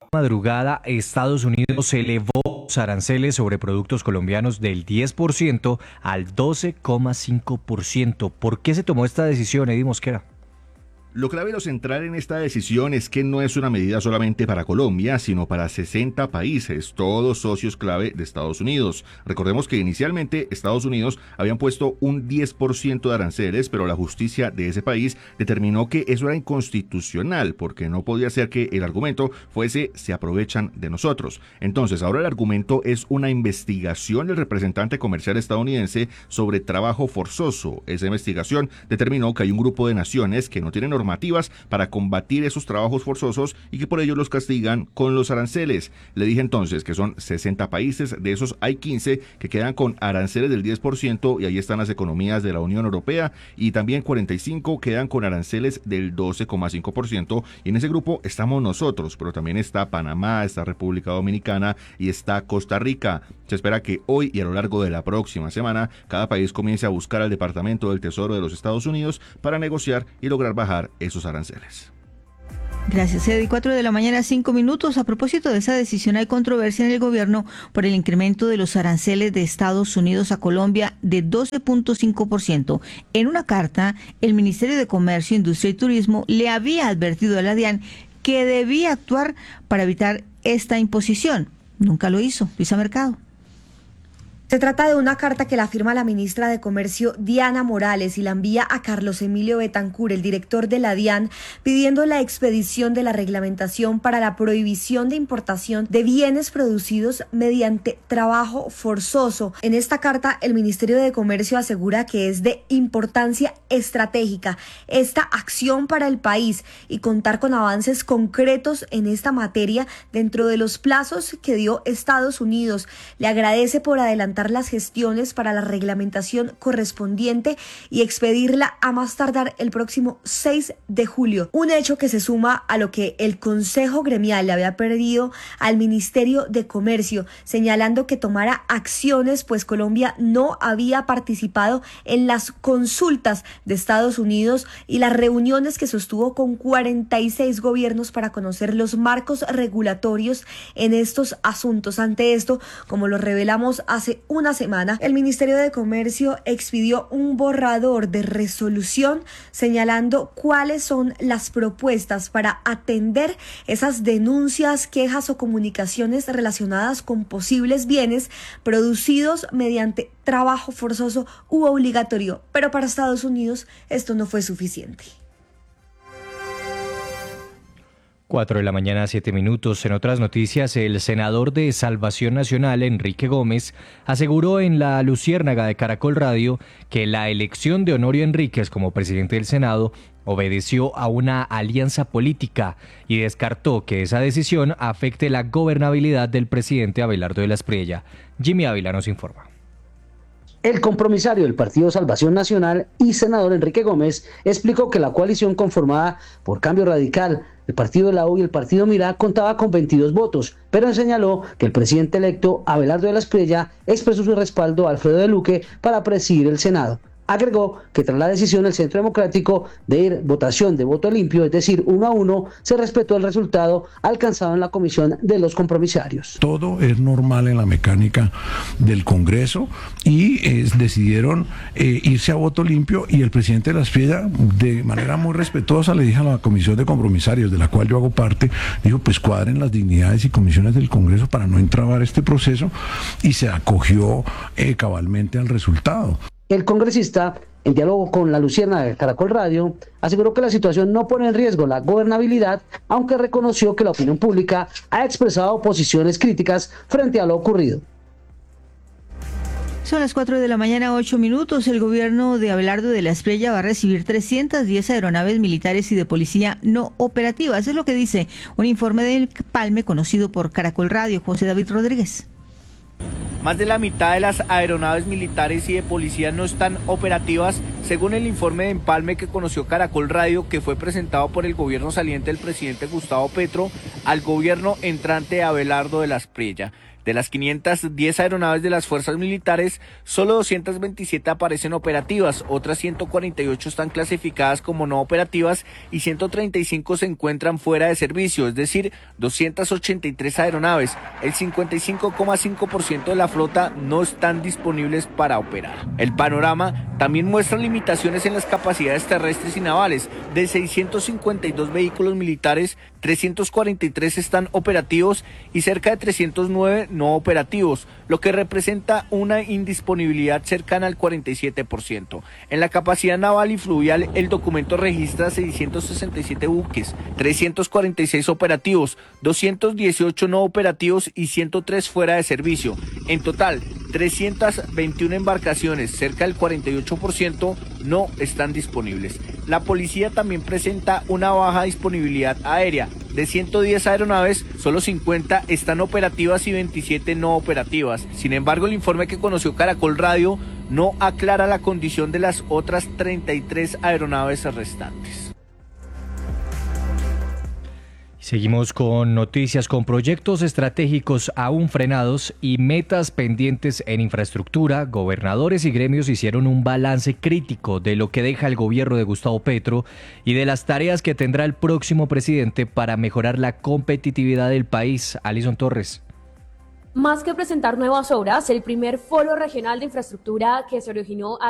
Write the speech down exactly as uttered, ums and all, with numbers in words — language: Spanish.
madrugada, Estados Unidos elevó los aranceles sobre productos colombianos del diez por ciento al doce coma cinco por ciento. ¿Por qué se tomó esta decisión, Eddie Mosquera? Lo clave y lo central en esta decisión es que no es una medida solamente para Colombia, sino para sesenta países, todos socios clave de Estados Unidos. Recordemos que inicialmente Estados Unidos habían puesto un diez por ciento de aranceles, pero la justicia de ese país determinó que eso era inconstitucional, porque no podía ser que el argumento fuese se aprovechan de nosotros. Entonces, ahora el argumento es una investigación del representante comercial estadounidense sobre trabajo forzoso. Esa investigación determinó que hay un grupo de naciones que no tienen normativas para combatir esos trabajos forzosos y que por ello los castigan con los aranceles. Le dije entonces que son sesenta países, de esos hay quince que quedan con aranceles del diez por ciento y ahí están las economías de la Unión Europea, y también cuarenta y cinco quedan con aranceles del doce coma cinco por ciento, y en ese grupo estamos nosotros, pero también está Panamá, está República Dominicana y está Costa Rica. Se espera que hoy y a lo largo de la próxima semana cada país comience a buscar al Departamento del Tesoro de los Estados Unidos para negociar y lograr bajar esos aranceles. Gracias, Eddie. Cuatro de la mañana, cinco minutos. A propósito de esa decisión, hay controversia en el gobierno por el incremento de los aranceles de Estados Unidos a Colombia de doce punto cinco por ciento. En una carta, el Ministerio de Comercio, Industria y Turismo le había advertido a la DIAN que debía actuar para evitar esta imposición. Nunca lo hizo. Luisa Mercado. Se trata de una carta que la firma la ministra de Comercio Diana Morales y la envía a Carlos Emilio Betancur, el director de la DIAN, pidiendo la expedición de la reglamentación para la prohibición de importación de bienes producidos mediante trabajo forzoso. En esta carta, el Ministerio de Comercio asegura que es de importancia estratégica esta acción para el país y contar con avances concretos en esta materia dentro de los plazos que dio Estados Unidos. Le agradece por adelantar las gestiones para la reglamentación correspondiente y expedirla a más tardar el próximo seis de julio. Un hecho que se suma a lo que el Consejo Gremial le había pedido al Ministerio de Comercio, señalando que tomara acciones, pues Colombia no había participado en las consultas de Estados Unidos y las reuniones que sostuvo con cuarenta y seis gobiernos para conocer los marcos regulatorios en estos asuntos. Ante esto, como lo revelamos hace una semana, el Ministerio de Comercio expidió un borrador de resolución señalando cuáles son las propuestas para atender esas denuncias, quejas o comunicaciones relacionadas con posibles bienes producidos mediante trabajo forzoso u obligatorio. Pero para Estados Unidos esto no fue suficiente. Cuatro de la mañana, siete minutos. En otras noticias, el senador de Salvación Nacional, Enrique Gómez, aseguró en La Luciérnaga de Caracol Radio que la elección de Honorio Enríquez como presidente del Senado obedeció a una alianza política y descartó que esa decisión afecte la gobernabilidad del presidente Abelardo de la Espriella. Jimmy Ávila nos informa. El compromisario del Partido Salvación Nacional y senador Enrique Gómez explicó que la coalición conformada por Cambio Radical, el Partido de la U y el Partido Mirá contaba con veintidós votos, pero señaló que el presidente electo Abelardo de la Espriella expresó su respaldo a Alfredo de Luque para presidir el Senado. Agregó que tras la decisión del Centro Democrático de ir votación de voto limpio, es decir, uno a uno, se respetó el resultado alcanzado en la comisión de los compromisarios. Todo es normal en la mecánica del Congreso y eh, decidieron eh, irse a voto limpio, y el presidente de la Espriella, de manera muy respetuosa, le dijo a la comisión de compromisarios, de la cual yo hago parte, dijo, pues cuadren las dignidades y comisiones del Congreso para no entrabar este proceso, y se acogió eh, cabalmente al resultado. El congresista, en diálogo con La Luciérnaga de Caracol Radio, aseguró que la situación no pone en riesgo la gobernabilidad, aunque reconoció que la opinión pública ha expresado posiciones críticas frente a lo ocurrido. Son las cuatro de la mañana, ocho minutos. El gobierno de Abelardo de la Espriella va a recibir trescientas diez aeronaves militares y de policía no operativas. Es lo que dice un informe del Palme conocido por Caracol Radio. José David Rodríguez. Más de la mitad de las aeronaves militares y de policía no están operativas, según el informe de empalme que conoció Caracol Radio, que fue presentado por el gobierno saliente del presidente Gustavo Petro al gobierno entrante de Abelardo de la Espriella. De las quinientas diez aeronaves de las fuerzas militares, solo doscientas veintisiete aparecen operativas, otras ciento cuarenta y ocho están clasificadas como no operativas y ciento treinta y cinco se encuentran fuera de servicio, es decir, doscientas ochenta y tres aeronaves, el cincuenta y cinco coma cinco por ciento de la flota no están disponibles para operar. El panorama también muestra limitaciones en las capacidades terrestres y navales. De seiscientos cincuenta y dos vehículos militares, trescientos cuarenta y tres están operativos y cerca de trescientos nueve no operativos, lo que representa una indisponibilidad cercana al cuarenta y siete por ciento. En la capacidad naval y fluvial, el documento registra seiscientos sesenta y siete buques, trescientos cuarenta y seis operativos, doscientos dieciocho no operativos y ciento tres fuera de servicio. En total, trescientas veintiuna embarcaciones, cerca del cuarenta y ocho por ciento, no están disponibles. La policía también presenta una baja disponibilidad aérea. De ciento diez aeronaves, solo cincuenta están operativas y veintisiete no operativas. Sin embargo, el informe que conoció Caracol Radio no aclara la condición de las otras treinta y tres aeronaves restantes. Seguimos con noticias, con proyectos estratégicos aún frenados y metas pendientes en infraestructura. Gobernadores y gremios hicieron un balance crítico de lo que deja el gobierno de Gustavo Petro y de las tareas que tendrá el próximo presidente para mejorar la competitividad del país. Alison Torres. Más que presentar nuevas obras, el primer foro regional de infraestructura que se originó